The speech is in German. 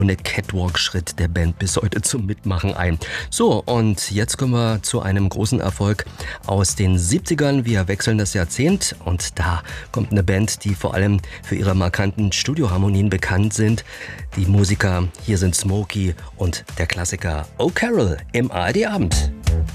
Und der Catwalk-Schritt der Band bis heute zum Mitmachen ein. So, und jetzt kommen wir zu einem großen Erfolg aus den 70ern. Wir wechseln das Jahrzehnt und da kommt eine Band, die vor allem für ihre markanten Studioharmonien bekannt sind. Die Musiker, hier sind Smokey und der Klassiker Oh Carol im ARD-Abend.